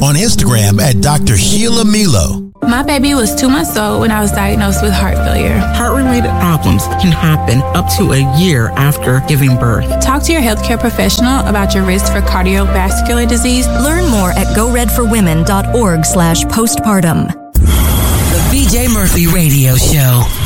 on Instagram at Dr. Sheila Milo. My baby was 2 months old when I was diagnosed with heart failure. Heart-related problems can happen up to a year after giving birth. Talk to your healthcare professional about your risk for cardiovascular disease. Learn more at goredforwomen.org/postpartum. The BJ Murphy Radio Show.